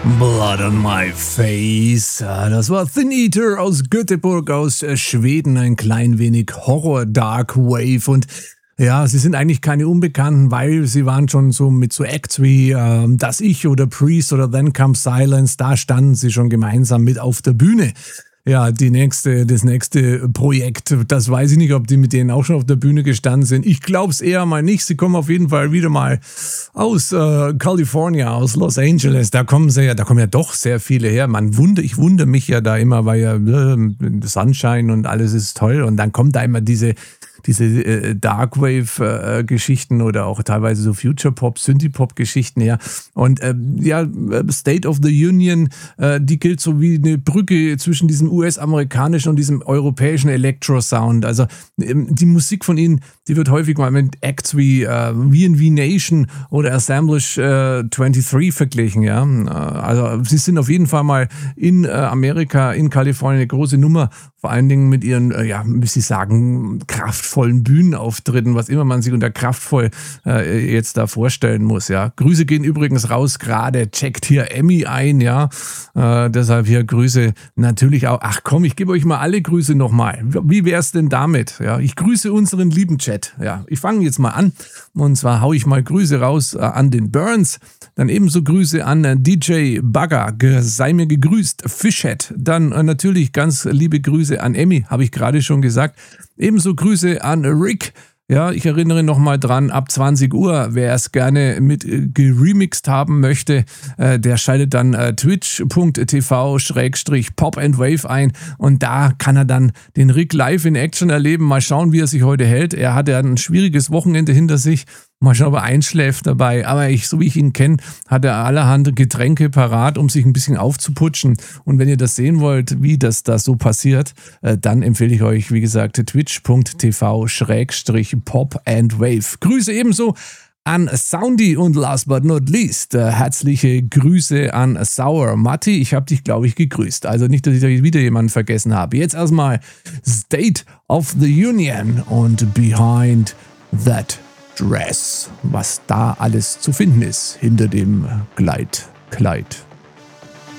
Blood on my face. Das war Thin Eater aus Göteborg, aus Schweden. Ein klein wenig Horror-Dark Wave. Und ja, sie sind eigentlich keine Unbekannten, weil sie waren schon so mit so Acts wie Das Ich oder Priest oder Then Comes Silence. Da standen sie schon gemeinsam mit auf der Bühne. Ja, das nächste Projekt, das weiß ich nicht, ob die mit denen auch schon auf der Bühne gestanden sind. Ich glaube es eher mal nicht. Sie kommen auf jeden Fall wieder mal aus California, aus Los Angeles. Da kommen ja doch sehr viele her. Ich wundere mich ja da immer, weil ja Sunshine und alles ist toll. Und dann kommt da immer diese Darkwave-Geschichten oder auch teilweise so Future-Pop, Synthie-Pop-Geschichten her. Und State of the Union, die gilt so wie eine Brücke zwischen diesem US-amerikanischen und diesem europäischen Electro-Sound. Also die Musik von ihnen, die wird häufig mal mit Acts wie V&V Nation oder Assemblage 23 verglichen. Ja? Also sie sind auf jeden Fall mal in Amerika, in Kalifornien eine große Nummer. Vor allen Dingen mit ihren, wie Sie sagen, kraftvollen Bühnenauftritten, was immer man sich unter kraftvoll jetzt da vorstellen muss, ja. Grüße gehen übrigens raus, gerade checkt hier Emmy ein, ja. Deshalb hier Grüße natürlich auch. Ach komm, ich gebe euch mal alle Grüße nochmal. Wie wär's denn damit? Ja, ich grüße unseren lieben Chat. Ja, ich fange jetzt mal an. Und zwar haue ich mal Grüße raus an den Burns. Dann ebenso Grüße an DJ Bagger, sei mir gegrüßt, Fishhead. Dann natürlich ganz liebe Grüße an Emmy, habe ich gerade schon gesagt. Ebenso Grüße an Rick. Ja, ich erinnere nochmal dran, ab 20 Uhr, wer es gerne mit geremixed haben möchte, der schaltet dann twitch.tv/Pop and Wave ein und da kann er dann den Rick live in Action erleben. Mal schauen, wie er sich heute hält. Er hatte ja ein schwieriges Wochenende hinter sich. Mal schauen, ob er einschläft dabei. Aber so wie ich ihn kenne, hat er allerhand Getränke parat, um sich ein bisschen aufzuputschen. Und wenn ihr das sehen wollt, wie das da so passiert, dann empfehle ich euch, wie gesagt, twitch.tv/Pop and Wave. Grüße ebenso an Soundy und last but not least, herzliche Grüße an Sour Matti. Ich habe dich, glaube ich, gegrüßt. Also nicht, dass ich da wieder jemanden vergessen habe. Jetzt erstmal State of the Union und Behind That Dress, was da alles zu finden ist hinter dem Gleitkleid.